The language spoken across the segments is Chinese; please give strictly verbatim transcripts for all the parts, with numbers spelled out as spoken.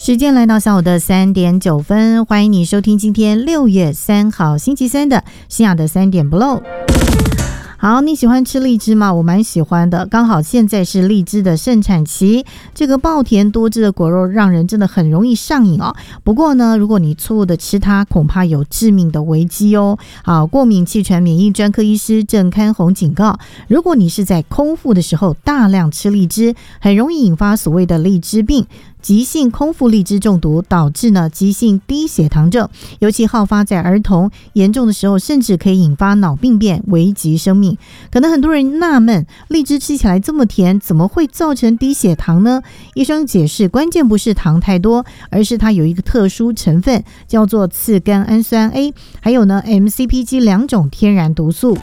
时间来到下午的三点九分，欢迎你收听今天六月三号星期三的西亚的三点不漏。好，你喜欢吃荔枝吗？我蛮喜欢的，刚好现在是荔枝的盛产期，这个爆甜多汁的果肉让人真的很容易上瘾哦。不过呢，如果你错误的吃它，恐怕有致命的危机哦。好，过敏气喘免疫专科医师郑刊宏警告，如果你是在空腹的时候大量吃荔枝，很容易引发所谓的荔枝病。急性空腹荔枝中毒导致呢急性低血糖症，尤其好发在儿童，严重的时候甚至可以引发脑病变，危及生命。可能很多人纳闷，荔枝吃起来这么甜，怎么会造成低血糖呢？医生解释，关键不是糖太多，而是它有一个特殊成分，叫做次甘氨酸 A， 还有呢 M C P G 两种天然毒素。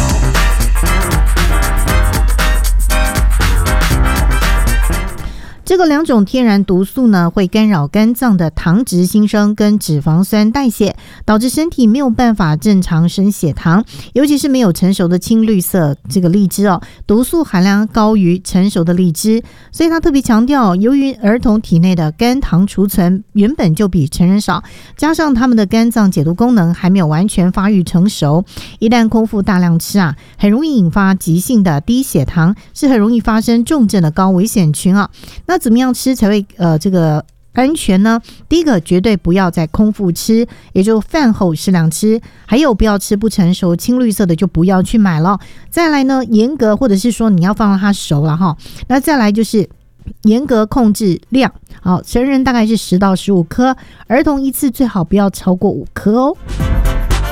这个两种天然毒素呢，会干扰肝脏的糖质新生跟脂肪酸代谢，导致身体没有办法正常升血糖，尤其是没有成熟的青绿色这个荔枝哦，毒素含量高于成熟的荔枝，所以他特别强调，由于儿童体内的肝糖储存原本就比成人少，加上他们的肝脏解毒功能还没有完全发育成熟，一旦空腹大量吃啊，很容易引发急性的低血糖，是很容易发生重症的高危险群啊。那怎么样吃才会呃这个安全呢？第一个，绝对不要在空腹吃，也就饭后适量吃，还有不要吃不成熟青绿色的就不要去买了。再来呢，严格或者是说你要放让它熟了哈。那再来就是严格控制量，好，成人大概是十到十五颗，儿童一次最好不要超过五颗哦。